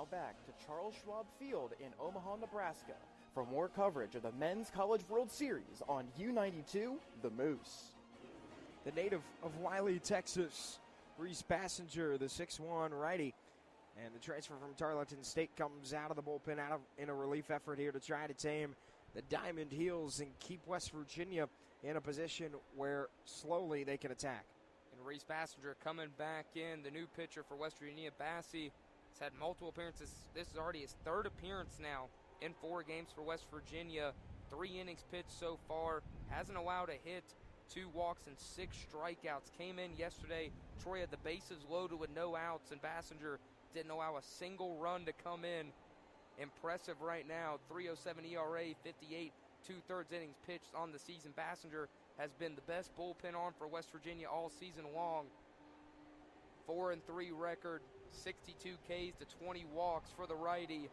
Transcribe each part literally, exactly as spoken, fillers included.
Now back to Charles Schwab Field in Omaha, Nebraska for more coverage of the Men's College World Series on U ninety-two The Moose. The native of Wiley, Texas, Reese Bassinger, the six one righty. And the transfer from Tarleton State comes out of the bullpen out of, in a relief effort here to try to tame the Diamond Heels and keep West Virginia in a position where slowly they can attack. And Reese Bassinger coming back in, the new pitcher for West Virginia. Bassie has had multiple appearances. This is already his third appearance now in four games for West Virginia. Three innings pitched so far. Hasn't allowed a hit, two walks, and six strikeouts. Came in yesterday. Troy had the bases loaded with no outs, and Bassinger didn't allow a single run to come in. Impressive right now. three oh seven E R A, fifty-eight two-thirds innings pitched on the season. Bassinger has been the best bullpen arm for West Virginia all season long. Four and three record, sixty-two Ks to twenty walks for the righty.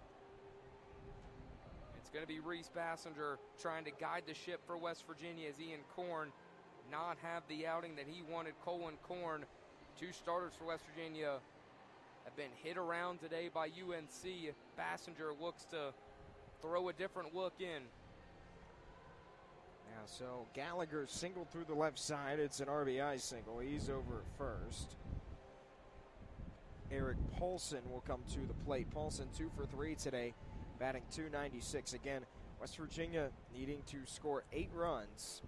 It's going to be Reese Bassinger trying to guide the ship for West Virginia as Ian Korn not have the outing that he wanted. Colin Korn, two starters for West Virginia, have been hit around today by U N C. Bassinger looks to throw a different look in. Now, so Gallagher singled through the left side. It's an R B I single. He's over at first. Eric Paulson will come to the plate. Paulson two for three today, batting two ninety-six. Again, West Virginia needing to score eight runs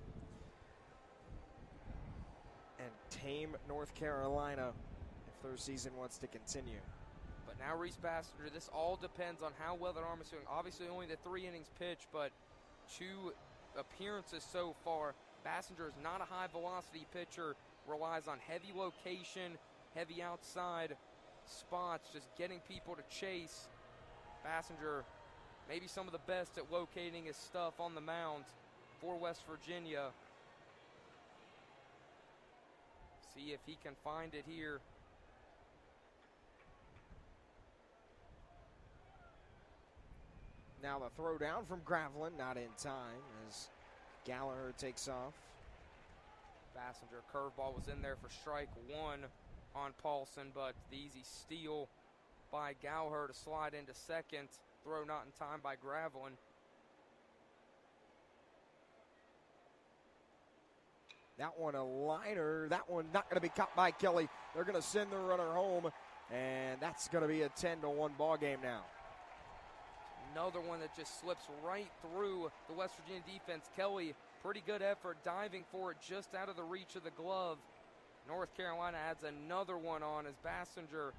and tame North Carolina if their season wants to continue. But now Reese Bassinger, this all depends on how well that arm is doing. Obviously only the three innings pitch, but two appearances so far. Bassinger is not a high velocity pitcher, relies on heavy location, heavy outside spots, just getting people to chase. Bassinger, maybe some of the best at locating his stuff on the mound for West Virginia. See if he can find it here. Now the throw down from Gravelin, not in time as Gallagher takes off. Bassinger curveball was in there for strike one on Paulson, but the easy steal by Gallagher to slide into second. Throw not in time by Gravelin. That one a liner. That one not going to be caught by Kelly. They're going to send the runner home, and that's going to be a ten to one ball game now. Another one that just slips right through the West Virginia defense. Kelly, pretty good effort, diving for it just out of the reach of the glove. North Carolina adds another one on as Bassinger.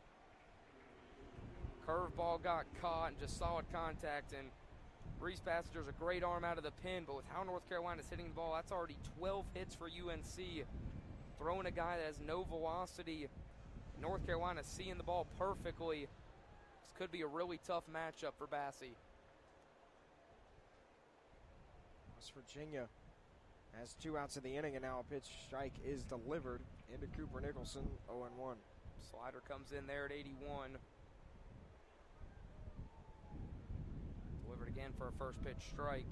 Curveball got caught and just solid contact, and Reese Bassinger's a great arm out of the pen, but with how North Carolina's hitting the ball, that's already twelve hits for U N C. Throwing a guy that has no velocity. North Carolina seeing the ball perfectly. This could be a really tough matchup for Bassie. West Virginia has two outs in the inning, and now a pitch strike is delivered into Cooper Nicholson, oh and one. Slider comes in there at eighty-one. Delivered again for a first pitch strike.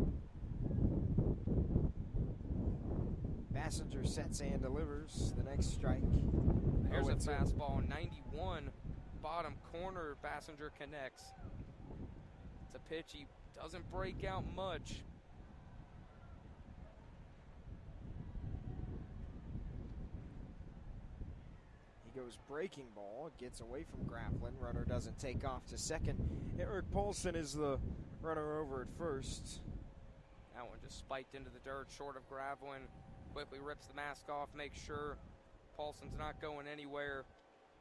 Bassinger sets and delivers the next strike. There's a fastball, ninety-one. Bottom corner, Bassinger connects. It's a pitch he doesn't break out much. He goes breaking ball, gets away from Gravelin. Runner doesn't take off to second. Eric Paulson is the runner over at first. That one just spiked into the dirt short of Gravelin. Quickly rips the mask off, makes sure Paulson's not going anywhere.